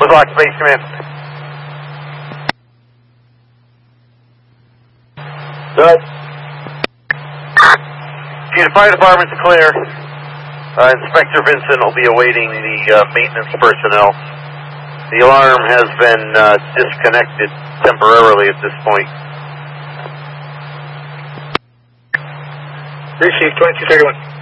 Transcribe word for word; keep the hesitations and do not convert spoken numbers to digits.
Roadblock, Base Command. Good. The fire department's clear. Uh, Inspector Vincent will be awaiting the uh, maintenance personnel. The alarm has been uh, disconnected temporarily at this point. Received, twenty-two thirty-one.